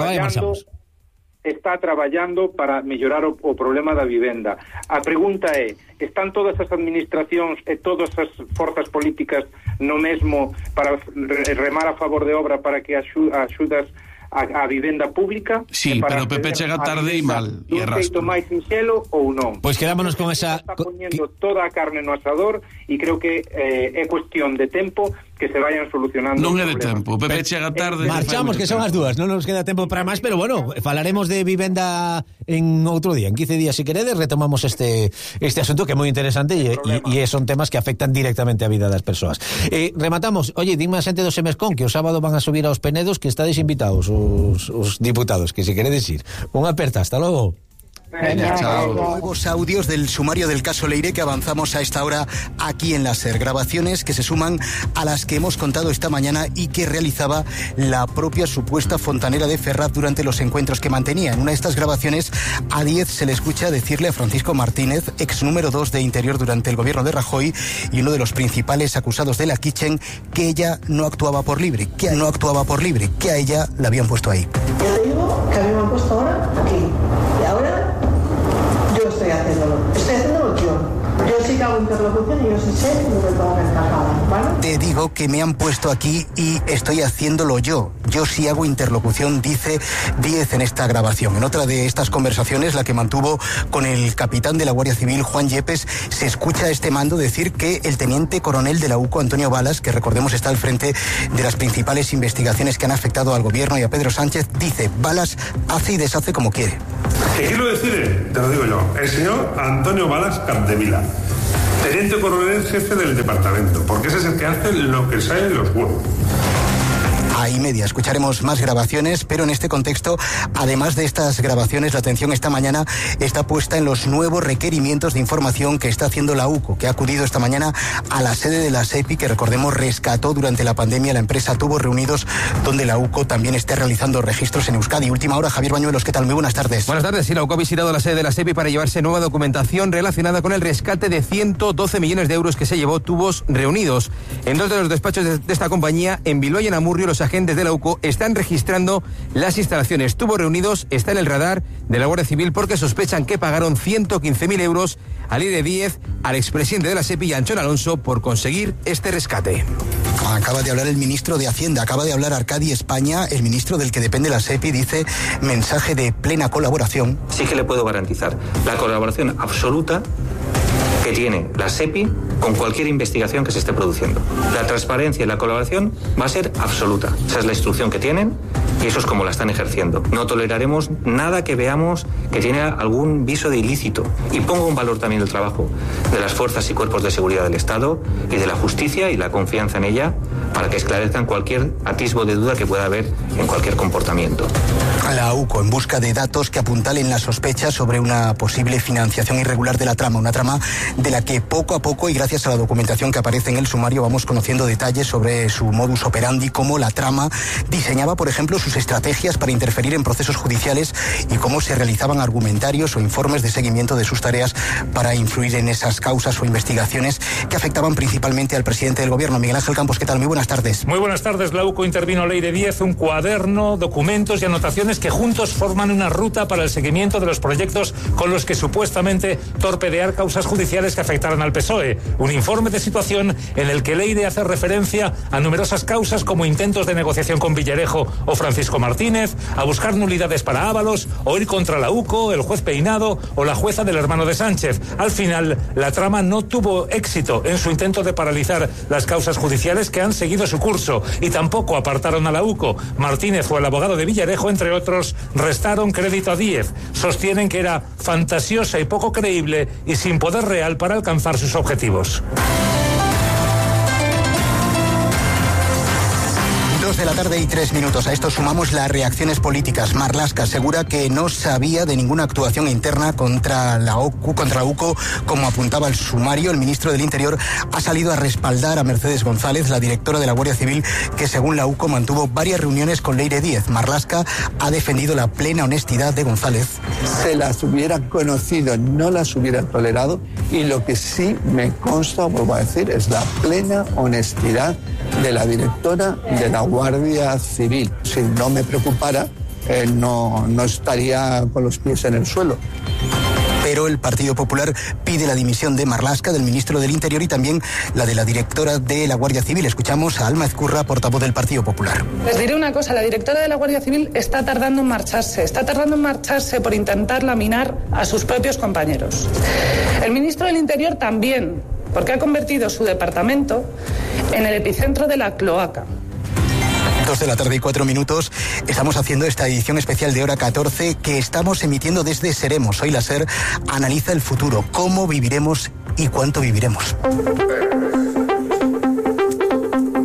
Está traballando para mellorar o problema da vivenda. A pregunta é, están todas as administracións e todas as forzas políticas no mesmo para remar a favor de obra para que axudas a vivenda pública? Sí, pero o PP chega tarde e mal e arrastra. Máis sinxelo ou non? Pois quedámonos con esa... Está poñendo toda a carne no asador e creo que é cuestión de tempo que se vayan solucionando. Non é de tempo, o PP chega tarde. Marchamos, que son as dúas, non nos queda tempo para máis, pero bueno, falaremos de vivenda en outro día, en 15 días, se queredes, retomamos este asunto que é moi interesante e son temas que afectan directamente a vida das persoas. Rematamos, oye, dime a xente do Semescon que o sábado van a subir aos Penedos, que estades invitados os diputados, que se queredes ir. Unha aperta, hasta logo. Nuevos audios del sumario del caso Leire que avanzamos a esta hora aquí en la SER. Grabaciones que se suman a las que hemos contado esta mañana y que realizaba la propia supuesta fontanera de Ferraz durante los encuentros que mantenía. En una de estas grabaciones, a Díez se le escucha decirle a Francisco Martínez, ex número 2 de Interior durante el gobierno de Rajoy y uno de los principales acusados de la Kitchen, que ella no actuaba por libre, que a ella la habían puesto ahí. Yo te digo que a mí me han puesto ahora aquí y ahora yo estoy haciéndolo yo. Yo sí que hago interlocución y yo sí sé lo que tengo que encajar, ¿vale? Te digo que me han puesto aquí y estoy haciéndolo yo. Yo sí hago interlocución, dice Díez en esta grabación. En otra de estas conversaciones, la que mantuvo con el capitán de la Guardia Civil, Juan Yepes, se escucha a este mando decir que el teniente coronel de la UCO, Antonio Balas, que recordemos está al frente de las principales investigaciones que han afectado al gobierno y a Pedro Sánchez, dice: Balas hace y deshace como quiere. ¿Qué quiero decir? Te lo digo yo. El señor Antonio Balas Capdevila, teniente coronel jefe del departamento, porque ese es el que hace lo que sale en los huevos. Ahí media. Escucharemos más grabaciones, pero en este contexto, además de estas grabaciones, la atención esta mañana está puesta en los nuevos requerimientos de información que está haciendo la UCO, que ha acudido esta mañana a la sede de la SEPI, que recordemos rescató durante la pandemia la empresa Tubos Reunidos, donde la UCO también está realizando registros en Euskadi. Última hora, Javier Bañuelos, ¿qué tal? Muy buenas tardes. Buenas tardes. Sí, la UCO ha visitado la sede de la SEPI para llevarse nueva documentación relacionada con el rescate de 112 millones de euros que se llevó Tubos Reunidos. En dos de los despachos de esta compañía, en Bilbao y en Amurrio, los agentes de la UCO están registrando las instalaciones. Tubos Reunidos está en el radar de la Guardia Civil porque sospechan que pagaron 115.000 euros a Leire Díez, al expresidente de la SEPI, Anchón Alonso, por conseguir este rescate. Acaba de hablar el ministro de Hacienda, acaba de hablar Arcadi España, el ministro del que depende la SEPI, dice mensaje de plena colaboración. Sí que le puedo garantizar la colaboración absoluta que tiene la SEPI con cualquier investigación que se esté produciendo. La transparencia y la colaboración va a ser absoluta. Esa es la instrucción que tienen y eso es como la están ejerciendo. No toleraremos nada que veamos que tiene algún viso de ilícito. Y pongo en valor también el trabajo de las fuerzas y cuerpos de seguridad del Estado y de la justicia y la confianza en ella para que esclarezcan cualquier atisbo de duda que pueda haber en cualquier comportamiento. A la UCO en busca de datos que apuntalen las sospechas sobre una posible financiación irregular de la trama, una trama de la que poco a poco y gracias a la documentación que aparece en el sumario vamos conociendo detalles sobre su modus operandi, cómo la trama diseñaba, por ejemplo, sus estrategias para interferir en procesos judiciales y cómo se realizaban argumentarios o informes de seguimiento de sus tareas para influir en esas causas o investigaciones que afectaban principalmente al presidente del gobierno. Miguel Ángel Campos, ¿qué tal? Muy buenas tardes. Muy buenas tardes. La UCO intervino Leire Díez, un cuaderno, documentos y anotaciones que juntos forman una ruta para el seguimiento de los proyectos con los que supuestamente torpedear causas judiciales que afectaran al PSOE. Un informe de situación en el que Leire hace referencia a numerosas causas como intentos de negociación con Villarejo o Francisco Martínez, a buscar nulidades para Ábalos, o ir contra la UCO, el juez Peinado o la jueza del hermano de Sánchez. Al final, la trama no tuvo éxito en su intento de paralizar las causas judiciales que han seguido su curso y tampoco apartaron a la UCO. Martínez o el abogado de Villarejo, entre otros, restaron crédito a Díez. Sostienen que era fantasiosa y poco creíble y sin poder real para alcanzar sus objetivos. 2 de la tarde y 3 minutos. A esto sumamos las reacciones políticas. Marlaska asegura que no sabía de ninguna actuación interna contra la UCO, como apuntaba el sumario. El ministro del Interior ha salido a respaldar a Mercedes González, la directora de la Guardia Civil, que según la UCO mantuvo varias reuniones con Leire Díez. Marlaska ha defendido la plena honestidad de González. Se las hubieran conocido, no las hubieran tolerado, y lo que sí me consta, vuelvo a decir, es la plena honestidad de la directora de la Guardia Civil. Si no me preocupara, no estaría con los pies en el suelo. Pero el Partido Popular pide la dimisión de Marlaska, del ministro del Interior, y también la de la directora de la Guardia Civil. Escuchamos a Alma Ezcurra, portavoz del Partido Popular. Les diré una cosa, la directora de la Guardia Civil está tardando en marcharse por intentar laminar a sus propios compañeros. El ministro del Interior también, porque ha convertido su departamento en el epicentro de la cloaca. 2 de la tarde y 4 minutos. Estamos haciendo esta edición especial de Hora 14 que estamos emitiendo desde Seremos. Hoy la SER analiza el futuro, cómo viviremos y cuánto viviremos. Y también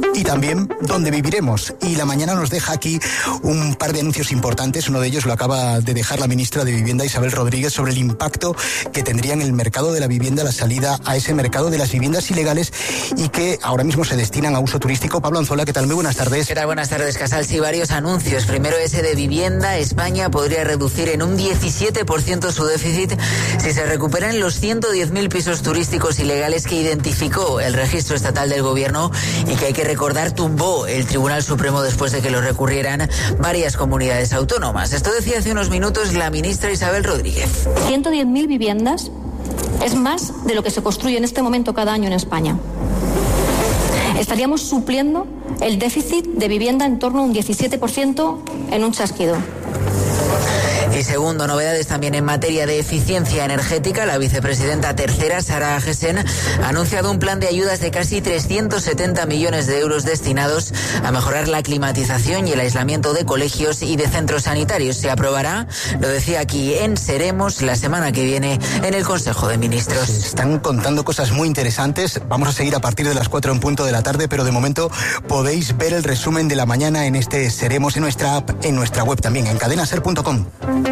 también dónde viviremos. Y la mañana nos deja aquí un par de anuncios importantes. Uno de ellos lo acaba de dejar la ministra de Vivienda, Isabel Rodríguez, sobre el impacto que tendría en el mercado de la vivienda la salida a ese mercado de las viviendas ilegales y que ahora mismo se destinan a uso turístico. Pablo Anzola, ¿qué tal? Muy buenas tardes. ¿Qué tal? Buenas tardes, Casal. Sí, varios anuncios. Primero ese de vivienda. España podría reducir en un 17% su déficit si se recuperan los 110.000 pisos turísticos ilegales que identificó el registro estatal del gobierno y que, hay que recordar, tumbó el Tribunal Supremo después de que lo recurrieran varias comunidades autónomas. Esto decía hace unos minutos la ministra Isabel Rodríguez. 110.000 viviendas es más de lo que se construye en este momento cada año en España. Estaríamos supliendo el déficit de vivienda en torno a un 17% en un chasquido. Y segundo, novedades también en materia de eficiencia energética. La vicepresidenta tercera, Sara Agesen, ha anunciado un plan de ayudas de casi 370 millones de euros destinados a mejorar la climatización y el aislamiento de colegios y de centros sanitarios. Se aprobará, lo decía aquí en Seremos, la semana que viene en el Consejo de Ministros. Se están contando cosas muy interesantes. Vamos a seguir a partir de las 4 en punto de la tarde, pero de momento podéis ver el resumen de la mañana en este Seremos, en nuestra app, en nuestra web también, en cadenaser.com.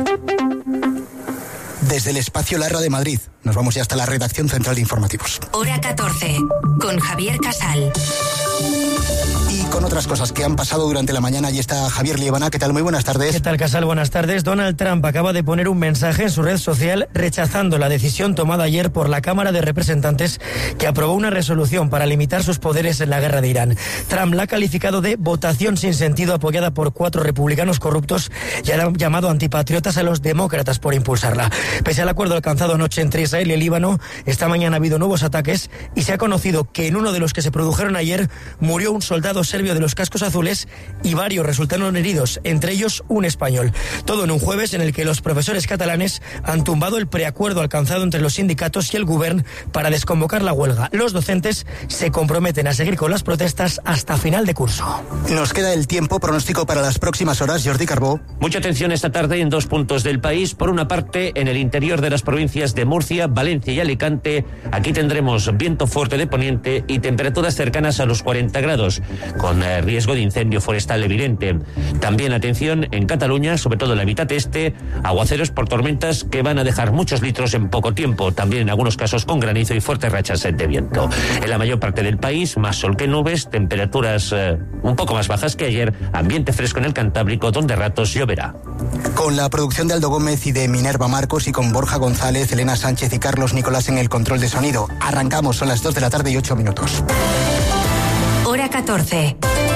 Desde el espacio Larra de Madrid, nos vamos ya hasta la redacción central de informativos. Hora 14, con Javier Casal. Y con otras cosas que han pasado durante la mañana, allí está Javier Liebana. ¿Qué tal? Muy buenas tardes. ¿Qué tal, Casal? Buenas tardes. Donald Trump acaba de poner un mensaje en su red social rechazando la decisión tomada ayer por la Cámara de Representantes, que aprobó una resolución para limitar sus poderes en la guerra de Irán. Trump la ha calificado de votación sin sentido, apoyada por 4 republicanos corruptos, y ha llamado antipatriotas a los demócratas por impulsarla. Pese al acuerdo alcanzado anoche entre Israel y el Líbano, esta mañana ha habido nuevos ataques y se ha conocido que en uno de los que se produjeron ayer murió un soldado serbio de los cascos azules y varios resultaron heridos, entre ellos un español. Todo en un jueves en el que los profesores catalanes han tumbado el preacuerdo alcanzado entre los sindicatos y el Govern para desconvocar la huelga. Los docentes se comprometen a seguir con las protestas hasta final de curso. Nos queda el tiempo. Pronóstico para las próximas horas, Jordi Carbó. Mucha atención esta tarde en 2 puntos del país. Por una parte, en el interior de las provincias de Murcia, Valencia y Alicante. Aquí tendremos viento fuerte de poniente y temperaturas cercanas a los 40 grados, con riesgo de incendio forestal evidente. También atención en Cataluña, sobre todo en la mitad este, aguaceros por tormentas que van a dejar muchos litros en poco tiempo, también en algunos casos con granizo y fuertes rachas de viento. En la mayor parte del país, más sol que nubes, temperaturas un poco más bajas que ayer, ambiente fresco en el Cantábrico, donde a ratos lloverá. Con la producción de Aldo Gómez y de Minerva Marcos y con Borja González, Elena Sánchez y Carlos Nicolás en el control de sonido. Arrancamos, son las 2 de la tarde y 8 minutos. Hora 14.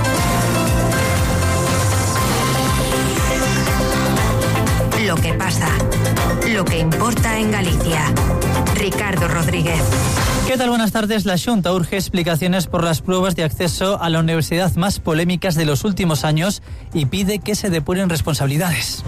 Lo que pasa, lo que importa en Galicia. Ricardo Rodríguez. ¿Qué tal? Buenas tardes. La Xunta urge explicaciones por las pruebas de acceso a la universidad más polémicas de los últimos años y pide que se depuren responsabilidades.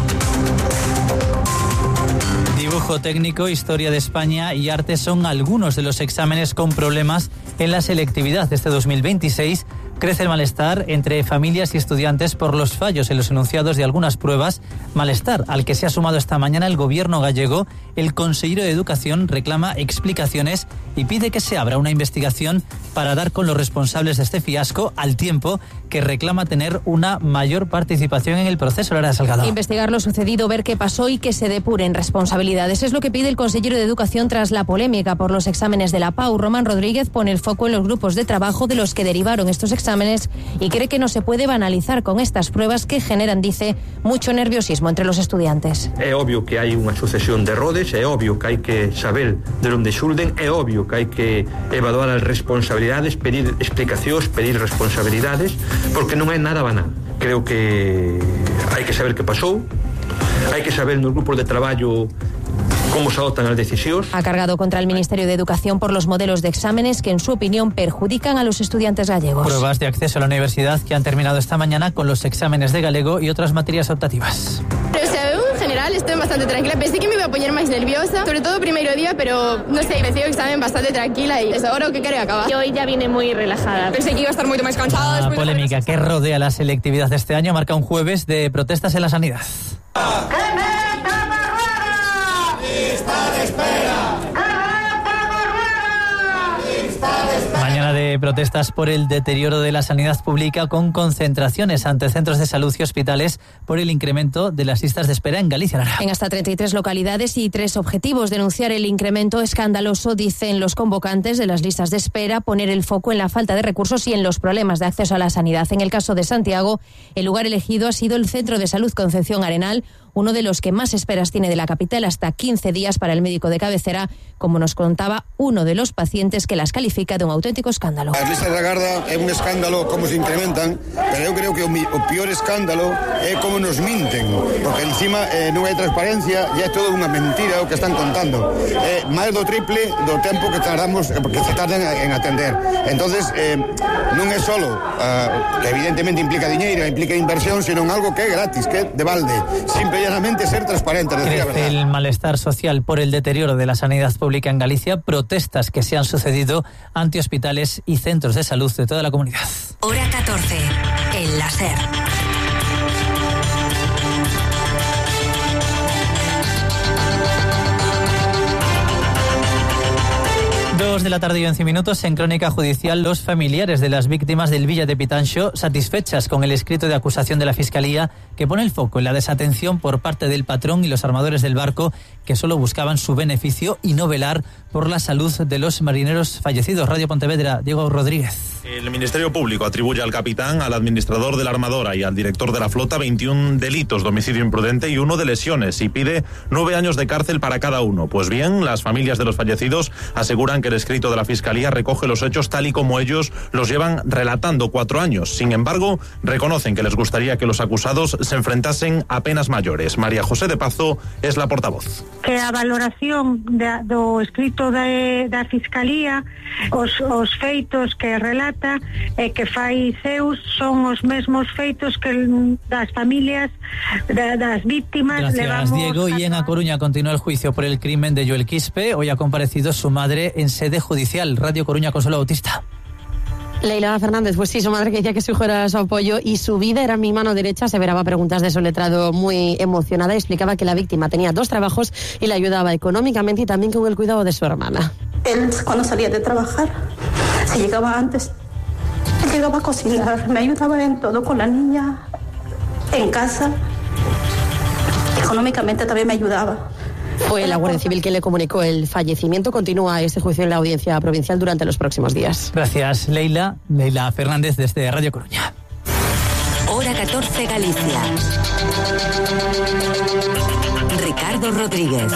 Dibujo técnico, historia de España y arte son algunos de los exámenes con problemas en la selectividad de este 2026. Crece el malestar entre familias y estudiantes por los fallos en los enunciados de algunas pruebas, malestar al que se ha sumado esta mañana el gobierno gallego. El consejero de Educación reclama explicaciones y pide que se abra una investigación para dar con los responsables de este fiasco, al tiempo que reclama tener una mayor participación en el proceso. Lara Salgado. Investigar lo sucedido, ver qué pasó y que se depuren responsabilidades. Es lo que pide el consejero de Educación tras la polémica por los exámenes de la PAU. Román Rodríguez pone el foco en los grupos de trabajo de los que derivaron estos exámenes y cree que no se puede banalizar con estas pruebas que generan, dice, mucho nerviosismo entre los estudiantes. É obvio que hai unha sucesión de errores, é obvio que hai que saber de onde xulden, é obvio que hai que evaluar as responsabilidades, pedir explicacións, pedir responsabilidades, porque non é nada banal. Creo que hai que saber que pasou, hai que saber nos grupos de traballo cómo se adoptan las decisiones. Ha cargado contra el Ministerio de Educación por los modelos de exámenes que, en su opinión, perjudican a los estudiantes gallegos. Pruebas de acceso a la universidad que han terminado esta mañana con los exámenes de galego y otras materias optativas. O sea, eu en general estoy bastante tranquila. Pensé que me iba a poner más nerviosa, sobre todo primeiro día, pero no sé, me sigo examen bastante tranquila y eso ahora o que quero acabar. Yo hoy ya vine muy relajada. Pensé que iba a estar mucho más cansada. La polémica que rodea la selectividad de este año marca un jueves de protestas en la sanidad. Mañana de Hay protestas por el deterioro de la sanidad pública con concentraciones ante centros de salud y hospitales por el incremento de las listas de espera en Galicia. En hasta 33 localidades y 3 objetivos: denunciar el incremento escandaloso, dicen los convocantes, de las listas de espera, poner el foco en la falta de recursos y en los problemas de acceso a la sanidad. En el caso de Santiago, el lugar elegido ha sido el Centro de Salud Concepción Arenal, uno de los que más esperas tiene de la capital, hasta 15 días para el médico de cabecera, como nos contaba uno de los pacientes que las califica de un auténtico escándalo. As listas da Garda é un escándalo como se incrementan, pero eu creo que o peor escándalo é como nos minten, porque encima non hai transparencia e é todo unha mentira o que están contando. Máis do triple do tempo que tardamos, porque se tardan en atender. Entonces, non é solo que evidentemente implica diñeiro, implica inversión, sino algo que é gratis, que é de balde. Simple ser transparente. Crece el malestar social por el deterioro de la sanidad pública en Galicia, protestas que se han sucedido ante hospitales y centros de salud de toda la comunidad. Hora 14, el láser. 2 de la tarde y 11 minutos. En Crónica Judicial, los familiares de las víctimas del Villa de Pitanxo satisfechas con el escrito de acusación de la Fiscalía, que pone el foco en la desatención por parte del patrón y los armadores del barco, que solo buscaban su beneficio y no velar por la salud de los marineros fallecidos. Radio Pontevedra, Diego Rodríguez. El Ministerio Público atribuye al capitán, al administrador de la armadora y al director de la flota 21 delitos de homicidio imprudente y 1 de lesiones, y pide 9 años de cárcel para cada uno. Pues bien, las familias de los fallecidos aseguran que el escrito de la Fiscalía recoge los hechos tal y como ellos los llevan relatando 4 años. Sin embargo, reconocen que les gustaría que los acusados se enfrentasen a penas mayores. María José de Pazo es la portavoz. Que a valoración do escrito da Fiscalía, os feitos que relata que fai seus son os mesmos feitos que das familias das víctimas. Gracias, Diego. Y en A Coruña continúa el juicio por el crimen de Joel Quispe. Hoy ha comparecido su madre en sede judicial. Radio Coruña, Consuelo Bautista. Leila Fernández, pues sí, su madre, que decía que su hijo era su apoyo y su vida era mi mano derecha, aseveraba preguntas de su letrado muy emocionada y explicaba que la víctima tenía 2 trabajos y le ayudaba económicamente y también con el cuidado de su hermana. Él, cuando salía de trabajar, si llegaba antes, él llegaba a cocinar, me ayudaba en todo con la niña, en casa, económicamente también me ayudaba. Fue la Guardia Civil quien le comunicó el fallecimiento. Continúa este juicio en la audiencia provincial durante los próximos días. Gracias, Leila. Leila Fernández desde Radio Coruña. Hora 14, Galicia. Ricardo Rodríguez.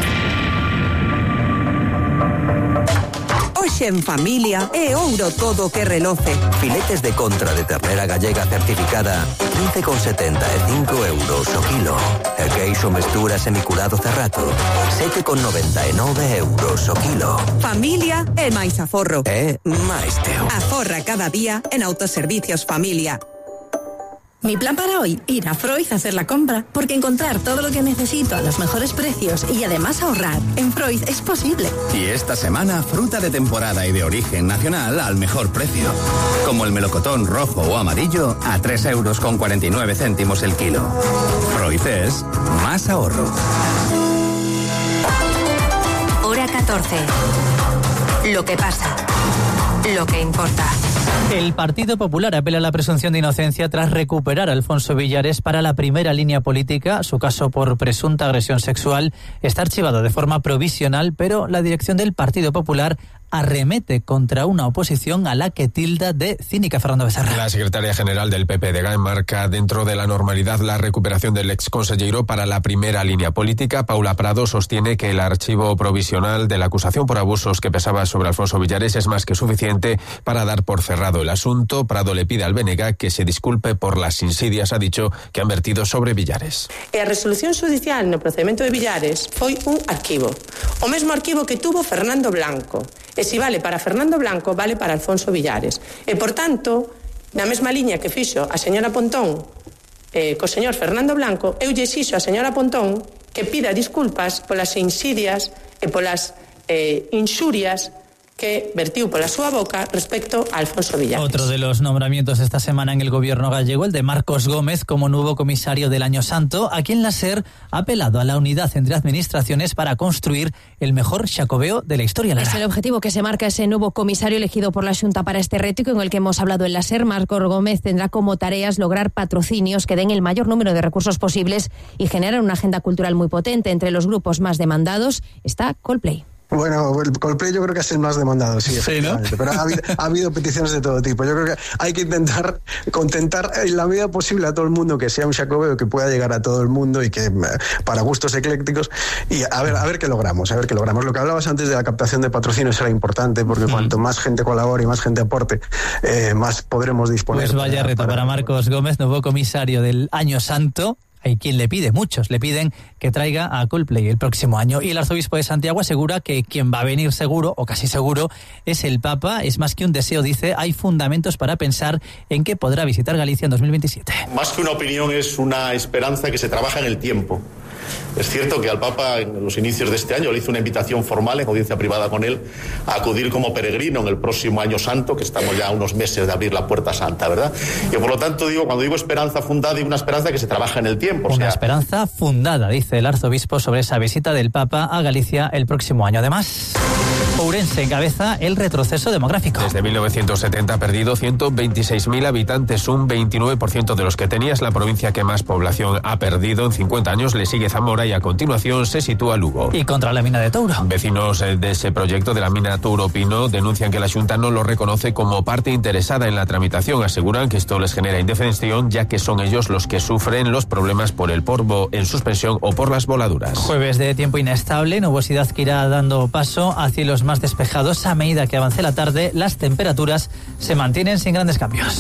Hoxe en familia é ouro todo que reloce. Filetes de contra de ternera gallega certificada 15,75 euros o kilo. E queixo mestura semiculado cerrato 7,99 euros o kilo. Familia é máis aforro. É máis teu. Aforra cada día en Autoservicios Familia. Mi plan para hoy, ir a Freud a hacer la compra, porque encontrar todo lo que necesito a los mejores precios y además ahorrar en Freud es posible. Y esta semana, fruta de temporada y de origen nacional al mejor precio. Como el melocotón rojo o amarillo a 3,49 euros el kilo. Freud es más ahorro. Hora 14. Lo que pasa. Lo que importa. El Partido Popular apela a la presunción de inocencia tras recuperar a Alfonso Villares para la primera línea política. Su caso por presunta agresión sexual está archivado de forma provisional, pero la dirección del Partido Popular arremete contra una oposición a la que tilda de cínica. Fernando Becerra. La secretaria general del PP de GAE marca dentro de la normalidad la recuperación del exconsejero para la primera línea política. Paula Prado sostiene que el archivo provisional de la acusación por abusos que pesaba sobre Alfonso Villares es más que suficiente para dar por cerrado el asunto. Prado le pide al BNG que se disculpe por las insidias, ha dicho, que han vertido sobre Villares. A resolución judicial no procedimento de Villares foi un arquivo. O mesmo arquivo que tuvo Fernando Blanco. E se vale para Fernando Blanco, vale para Alfonso Villares. E, por tanto, na mesma liña que fixo a señora Pontón co señor Fernando Blanco, eu lle xixo a señora Pontón que pida disculpas polas insidias e polas inxurias que vertiu pola súa boca respecto a Alfonso Villares. Otro de los nombramientos esta semana en el gobierno gallego, el de Marcos Gómez como nuevo comisario del Año Santo, a quien la SER ha apelado a la unidad entre administraciones para construir el mejor xacobeo de la historia. Es el objetivo que se marca ese nuevo comisario elegido por la Xunta para este reto y con el que hemos hablado en la SER. Marcos Gómez tendrá como tareas lograr patrocinios que den el mayor número de recursos posibles y generar una agenda cultural muy potente. Entre los grupos más demandados está Coldplay. Bueno, el Coldplay yo creo que es el más demandado, sí, efectivamente. ¿Sí, no? Pero ha habido peticiones de todo tipo. Yo creo que hay que intentar contentar en la medida posible a todo el mundo, que sea un xacobeo que pueda llegar a todo el mundo y que para gustos eclécticos. Y a ver qué logramos, Lo que hablabas antes de la captación de patrocinios era importante, porque cuanto más gente colabore y más gente aporte, más podremos disponer. Pues vaya reto para Marcos Gómez, nuevo comisario del Año Santo. Hay quien le pide, muchos le piden que traiga a Coldplay el próximo año. Y el arzobispo de Santiago asegura que quien va a venir seguro, o casi seguro, es el Papa. Es más que un deseo, dice, hay fundamentos para pensar en que podrá visitar Galicia en 2027. Más que una opinión, es una esperanza que se trabaja en el tiempo. Es cierto que al Papa en los inicios de este año le hizo una invitación formal en audiencia privada con él a acudir como peregrino en el próximo Año Santo, que estamos ya a unos meses de abrir la Puerta Santa, ¿verdad? Y por lo tanto cuando digo esperanza fundada, digo una esperanza que se trabaja en el tiempo. Una esperanza fundada, dice el arzobispo sobre esa visita del Papa a Galicia el próximo año. Además, Ourense encabeza el retroceso demográfico. Desde 1970 ha perdido 126.000 habitantes, un 29% de los que tenía. Es la provincia que más población ha perdido en 50 años. Le sigue Zamora y a continuación se sitúa Lugo. Y contra la mina de Touro. Vecinos de ese proyecto de la mina Touro Pino denuncian que la Xunta no lo reconoce como parte interesada en la tramitación. Aseguran que esto les genera indefensión, ya que son ellos los que sufren los problemas por el polvo en suspensión o por las voladuras. Jueves de tiempo inestable, nubosidad que irá dando paso a cielos más despejados. A medida que avance la tarde, las temperaturas se mantienen sin grandes cambios.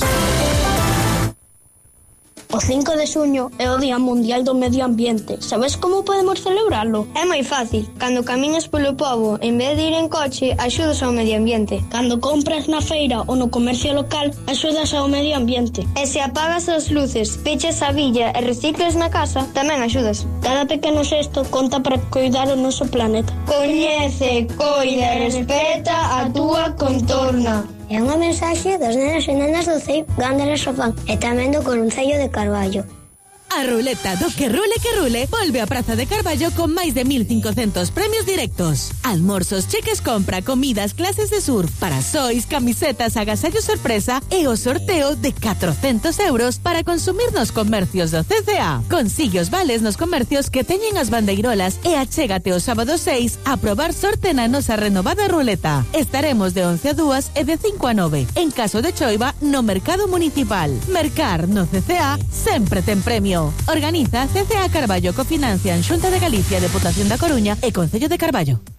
O 5 de xuño é o Día Mundial do Medio Ambiente. Sabes como podemos celebrarlo? É moi fácil. Cando camiñas polo pobo, en vez de ir en coche, axudas ao medio ambiente. Cando compras na feira ou no comercio local, axudas ao medio ambiente. E se apagas as luces, pechas a villa e reciclas na casa, tamén axudas. Cada pequeno xesto conta para cuidar o noso planeta. Coñece, coida e respeta a túa contorna. É unha mensaxe dos nenos e nenas do CEIP Gándaras Sofán e tamén do Concello de Carballo. A ruleta do que rule volve a Praza de Carballo con máis de 1.500 premios directos. Almorzos, cheques compra, comidas, clases de surf, parasois, camisetas, agasallos sorpresa e o sorteo de 400 euros para consumir nos comercios do CCA. Consigue os vales nos comercios que teñen as bandeirolas e achégate o sábado 6 a probar sorte na nosa renovada ruleta. Estaremos de 11 a 2 e de 5 a 9. En caso de choiva, no Mercado Municipal. Mercar no CCA sempre ten premio. Organiza CCA Carballo, cofinancian Xunta de Galicia, Deputación da Coruña e Concello de Carballo.